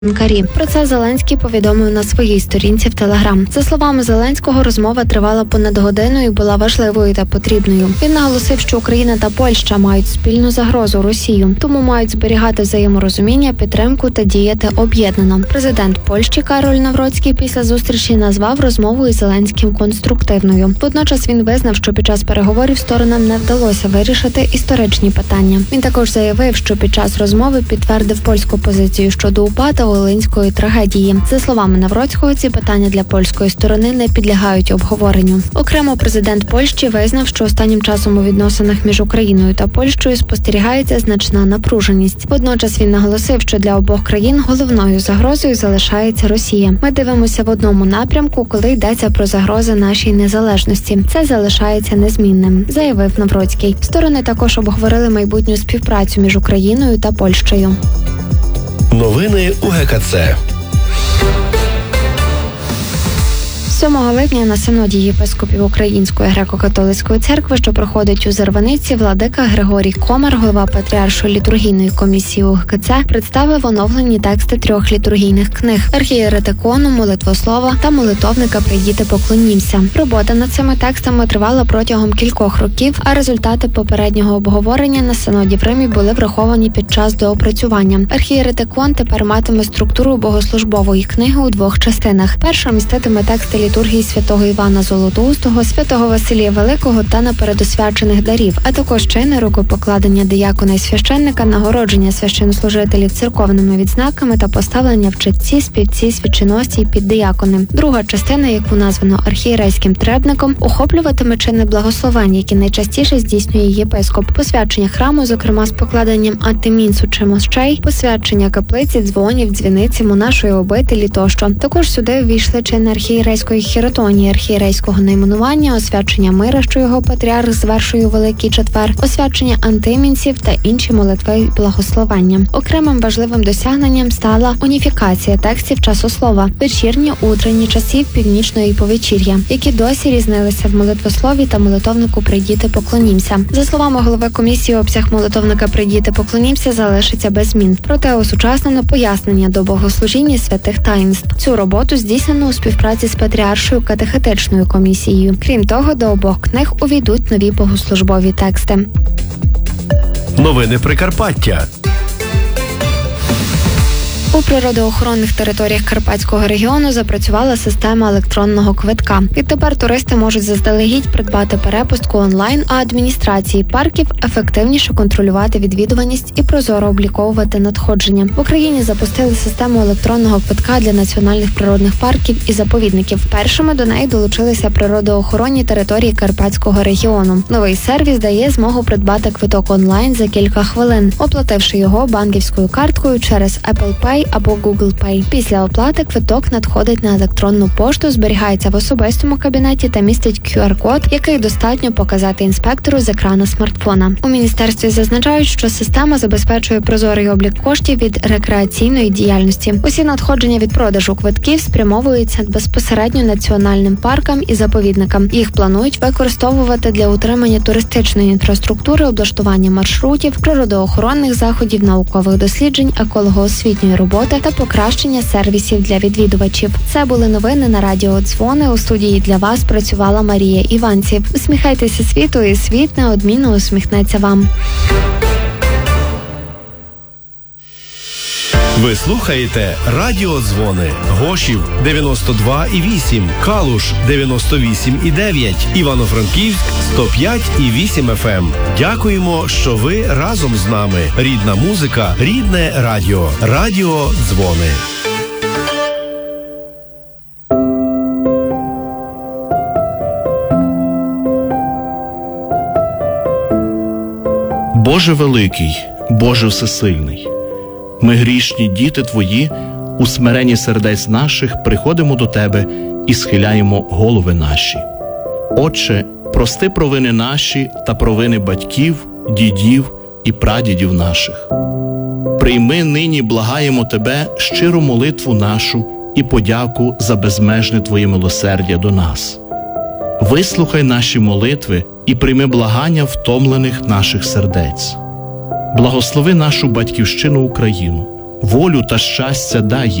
Про це Зеленський повідомив на своїй сторінці в Телеграм. За словами Зеленського, розмова тривала понад годину і була важливою та потрібною. Він наголосив, що Україна та Польща мають спільну загрозу Росію, тому мають зберігати взаєморозуміння, підтримку та діяти об'єднано. Президент Польщі Кароль Навроцький після зустрічі назвав розмову із Зеленським конструктивною. Водночас він визнав, що під час переговорів сторонам не вдалося вирішити історичні питання. Він також заявив, що під час розмови підтвердив польську позицію щодо УПА та Волинської трагедії. За словами Навроцького, ці питання для польської сторони не підлягають обговоренню. Окремо, президент Польщі визнав, що останнім часом у відносинах між Україною та Польщею спостерігається значна напруженість. Водночас він наголосив, що для обох країн головною загрозою залишається Росія. Ми дивимося в одному напрямку, коли йдеться про загрози нашій незалежності. Це залишається незмінним, заявив Навроцький. Сторони також обговорили майбутню співпрацю між Україною та Польщею. Новини УГКЦ. 7 липня на синоді єпископів Української греко-католицької церкви, що проходить у Зарваниці, владика Григорій Комар, голова Патріаршої літургійної комісії УГКЦ, представив оновлені тексти 3 літургійних книг – архієретикону, молитвослова та молитовника «Прийдіте, поклонімся». Робота над цими текстами тривала протягом кількох років, а результати попереднього обговорення на синоді в Римі були враховані під час доопрацювання. Архієретикон тепер матиме структуру богослужбової книги у 2 частинах. Перша міститиме тексти літургії святого Івана Золотоустого, святого Василія Великого та напередосвячених дарів, а також чини рукопокладення диякона і священника, нагородження священнослужителів церковними відзнаками та поставлення в читці, співці, свяченосці і піддиякони. Друга частина, яку названо архієрейським требником, охоплюватиме чини благословень, які найчастіше здійснює єпископ, посвячення храму, зокрема з покладенням антимінсу чи мощей, посвячення каплиці, дзвонів, дзвіниці, монашої обителі тощо. Також сюди ввійшли чини архієрейської хіротонії, архієрейського найменування, освячення мира, що його патріарх звершує у Великий Четвер, освячення антимінців та інші молитви й благословення. Окремим важливим досягненням стала уніфікація текстів часослова, вечірні, утренні, часів північної і повечір'я, які досі різнилися в молитвослові та молитовнику «Прийдіте, поклонімся». За словами голови комісії, обсяг молитовника «Прийдіте, поклонімся» залишиться без змін. Проте осучаснено пояснення до богослужіння святих таїнств. Цю роботу здійснено у співпраці з Патріаршою катехетичною комісією. Крім того, до обох книг увійдуть нові богослужбові тексти. Новини Прикарпаття. У природоохоронних територіях Карпатського регіону запрацювала система електронного квитка. Відтепер туристи можуть заздалегідь придбати перепустку онлайн, а адміністрації парків ефективніше контролювати відвідуваність і прозоро обліковувати надходження. В Україні запустили систему електронного квитка для національних природних парків і заповідників. Першими до неї долучилися природоохоронні території Карпатського регіону. Новий сервіс дає змогу придбати квиток онлайн за кілька хвилин, оплативши його банківською карткою через Apple Pay або Google Pay. Після оплати квиток надходить на електронну пошту, зберігається в особистому кабінеті та містить QR-код, який достатньо показати інспектору з екрану смартфона. У міністерстві зазначають, що система забезпечує прозорий облік коштів від рекреаційної діяльності. Усі надходження від продажу квитків спрямовуються безпосередньо національним паркам і заповідникам. Їх планують використовувати для утримання туристичної інфраструктури, облаштування маршрутів, природоохоронних заходів, наукових досліджень, екологоосвітньої роботи та покращення сервісів для відвідувачів. Це були новини на радіо Дзвони. У студії для вас працювала Марія Іванців. Усміхайтеся світу, і світ неодмінно усміхнеться вам. Ви слухаєте Радіо Дзвони. Гошів 92,8, Калуш 98,9, Івано-Франківськ 105,8 FM. Дякуємо, що ви разом з нами. Рідна музика, рідне радіо. Радіо Дзвони. Боже великий, Боже всесильний, ми грішні діти Твої, у смиренні сердець наших приходимо до Тебе і схиляємо голови наші. Отче, прости провини наші та провини батьків, дідів і прадідів наших. Прийми нині, благаємо Тебе, щиру молитву нашу і подяку за безмежне Твоє милосердя до нас. Вислухай наші молитви і прийми благання втомлених наших сердець. Благослови нашу батьківщину Україну, волю та щастя дай